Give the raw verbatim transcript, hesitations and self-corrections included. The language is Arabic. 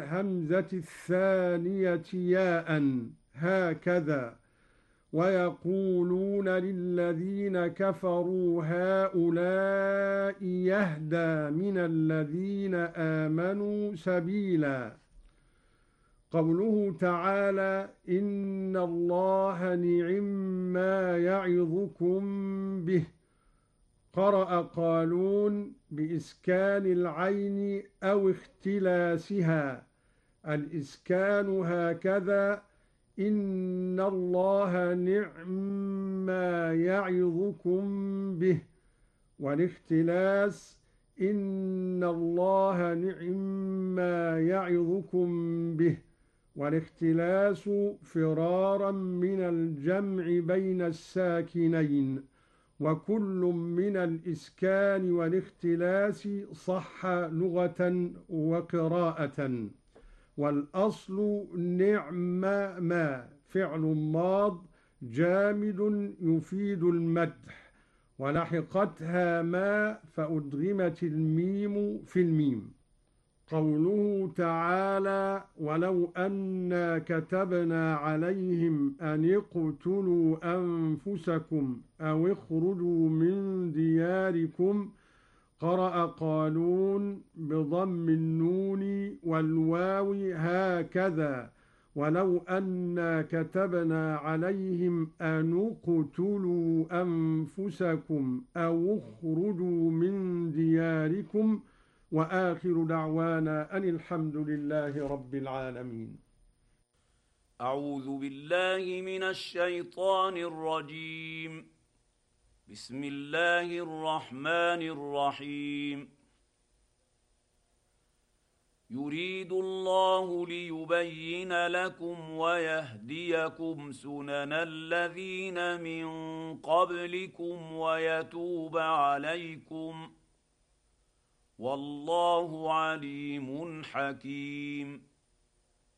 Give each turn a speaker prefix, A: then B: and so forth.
A: الهمزة الثانية ياء هكذا. ويقولون للذين كفروا هؤلاء يهدى من الذين آمنوا سبيلا. قوله تعالى إن الله نعم ما يعظكم به. قرأ قالون بإسكان العين أو اختلاسها، الإسكان هكذا إن الله نعم ما يعظكم به، والاختلاس إن الله نعم ما يعظكم به، والاختلاس فرارا من الجمع بين الساكنين، وكل من الإسكان والاختلاس صح لغة وقراءة. والأصل نعم ما فعل ماض جامد يفيد المدح، ولحقتها ما فأدغمت الميم في الميم. قوله تعالى ولو أنا كتبنا عليهم أن اقتلوا أنفسكم أو اخرجوا من دياركم. قرأ قالون بضم النون والواو هكذا ولو أنا كتبنا عليهم أن اقتلوا أنفسكم أو اخرجوا من دياركم. وآخر دعوانا أن الحمد لله رب العالمين.
B: أعوذ بالله من الشيطان الرجيم. بسم الله الرحمن الرحيم. يريد الله ليبين لكم ويهديكم سنن الذين من قبلكم ويتوب عليكم، والله عليم حكيم.